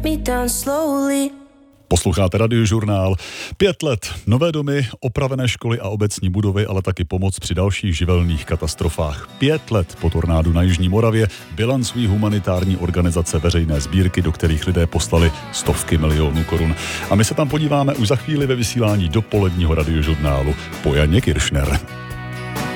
me down slowly. Posloucháte Radiožurnál. 5 let, nové domy, opravené školy a obecní budovy, ale taky pomoc při dalších živelných katastrofách. 5 let po tornádu na Jižní Moravě bilancují humanitární organizace veřejné sbírky, do kterých lidé poslali stovky milionů korun. A my se tam podíváme už za chvíli ve vysílání dopoledního Radiožurnálu po Janě Kiršner.